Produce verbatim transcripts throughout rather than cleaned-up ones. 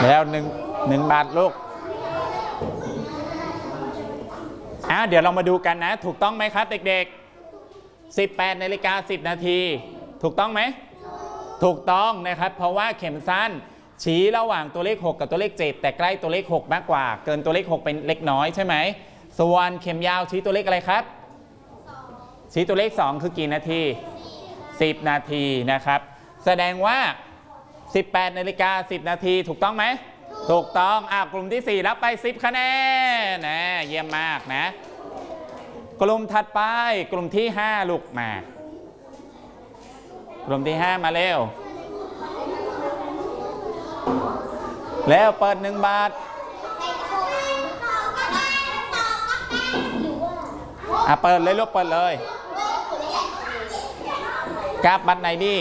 แล้วหนึ่งหนึ่งบาทลูกอ่ะเดี๋ยวเรามาดูกันนะถูกต้องไหมครับเด็กๆสิบแปดนาฬิกาสิบนาทีถูกต้องไหมถูกต้องนะครับเพราะว่าเข็มสั้นชี้ระหว่างตัวเลขหกกับตัวเลขเจ็ดแต่ใกล้ตัวเลขหกมากกว่าเกินตัวเลขหกเป็นเล็กน้อยใช่ไหมส่วนเข็มยาวชี้ตัวเลขอะไรครับชี้ตัวเลขสองคือกี่นาทีสิบนาทีนะครับแสดงว่าสิบแปดนาฬิกาสิบนาทีถูกต้องไหมถูกต้องอ่ะกลุ่มที่สี่รับไปสิบคะแนนนะเยี่ยมมากนะกลุ่มถัดไปกลุ่มที่ห้าลูกมากลุ่มที่ห้ามาเร็วแล้วเปิดหนึ่งบาทอ่ะเปิดเลยลูกเปิดเลยกราฟบัตรไหนดี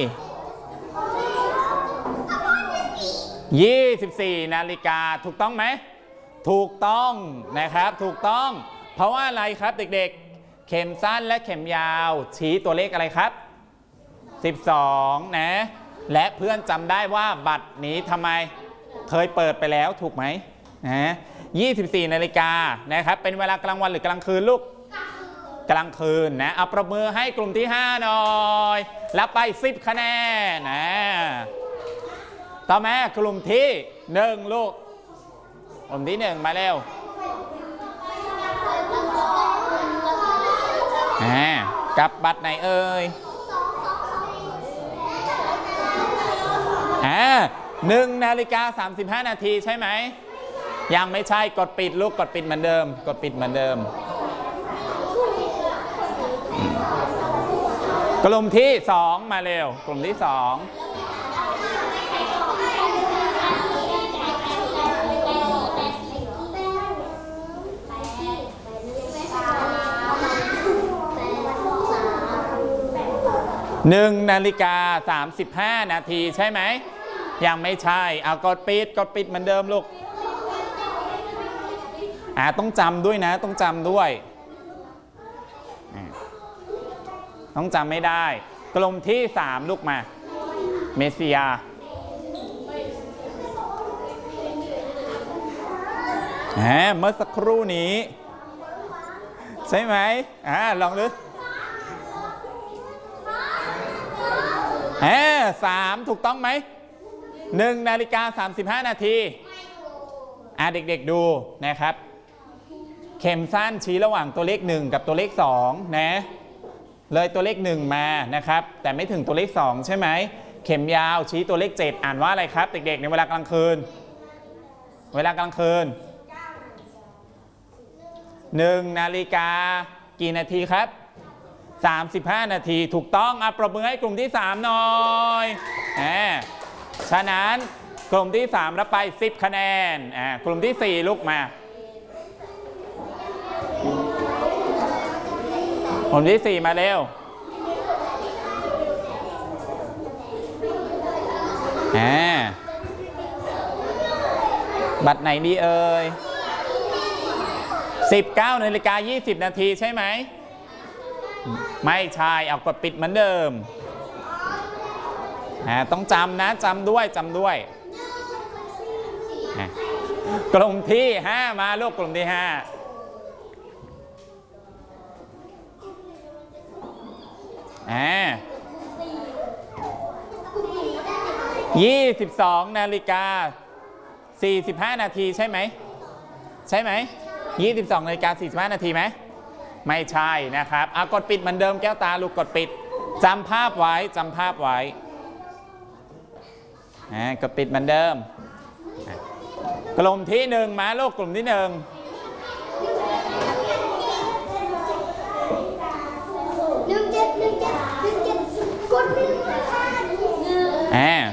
ยี่สิบสี่นาฬิกาถูกต้องไหมถูกต้องนะครับถูกต้องเพราะว่าอะไรครับเด็กๆเข็มสั้นและเข็มยาวชี้ตัวเลขอะไรครับสิบสองนะและเพื่อนจำได้ว่าบัตรนี้ทำไมเคยเปิดไปแล้วถูกไหมนะยี่สิบสี่นาฬิกานะครับเป็นเวลากลางวันหรือกลางคืนลูกกลางคืนนะเอาประมือให้กลุ่มที่ห้าหน่อยรับไปสิบคะแนนนะต่อมากลุ่มที่หนึ่งลูกกลุ่มที่หนึ่งมาเร็วอ่ากับบัตรไหนเอ่ยอ่าหนึ่งนาฬิกาสามสิบห้านาทีใช่ไหมยังไม่ใช่กดปิดลูกกดปิดเหมือนเดิมกดปิดเหมือนเดิมกลุ่มที่สองมาเร็วกลุ่มที่สองหนึ่งนาฬิกาสามสิบห้านาทีใช่ไหมยังไม่ใช่เอากดปิดกดปิดเหมือนเดิมลูกอ่าต้องจำด้วยนะต้องจำด้วยต้องจำไม่ได้กลุ่มที่สามลูกมาเมสซิยาอ่าเมื่อสักครู่นี้ใช่ไหมอ่าลองดูอ่าสามถูกต้องไหมหนึ่งนาฬิกาสามสิบห้านาทีอ่าเด็กๆดูนะครับเข็มสั้นชี้ระหว่างตัวเลขหนึ่งกับตัวเลขสองนะเลยตัวเลขหนึ่งมานะครับแต่ไม่ถึงตัวเลขสองใช่ไหมเข็มยาวชี้ตัวเลขเจ็ดอ่านว่าอะไรครับเด็กๆในเวลากลางคืนเวลากลางคืนหนึ่งนาฬิกากี่นาทีครับสามสิบห้านาทีถูกต้องอ่ะปรบมือให้กลุ่มที่สามหน่อยอ่าฉะนั้นกลุ่มที่สามรับไปสิบคะแนนอ่ากลุ่มที่สี่ลุกมากลุ่มที่สี่มาเร็วอ่าบัตรไหนดีเอ่ยสิบเก้านาฬิกายี่สิบนาทีใช่ไหมไม่ใช่เอากดปิดเหมือนเดิมอ่าต้องจำนะจำด้วยจำด้วยกลุ่มที่ห้ามาลูกกลุ่มที่ห้าอ่ายี่สิบสองนาฬิกาสี่สิบห้านาทีใช่ไหมใช่ไหมยี่สิบสองนาฬิกาสี่สิบห้านาทีไหมไม่ใช่นะครับเอากดปิดเหมือนเดิมแก้วตาลูกกดปิดจำภาพไว้จำภาพไว้อ่ากดปิดเหมือนเดิมกลุ่มที่หนึ่งมาลูกกลุ่มที่หนึ่งหนึ่งเจ็ดหนึ่งเจ็ดหนึ่งเจ็ดกดหนึ่งอ่า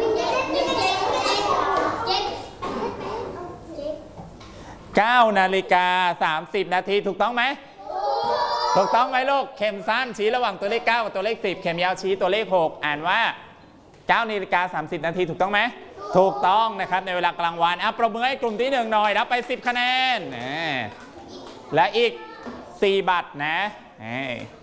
เก้านาฬิกาสามสิบนาทีถูกต้องไหมถูกต้องไหมลูกเข็มสั้นชี้ระหว่างตัวเลขเก้ากับตัวเลขสิบเข็มยาวชี้ตัวเลขหกอ่านว่าเก้านาฬิกาสามสิบนาทีถูกต้องไหมถูกต้องนะครับในเวลากลางวันอ่ะปรบมือให้กลุ่มที่หนึ่งหน่อยรับไปสิบคะแนนและอีกสี่บัตรนะ